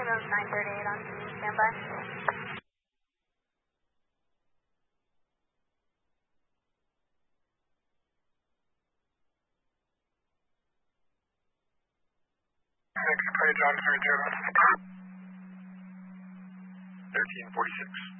of 938 on standby. Next page on 3 1346.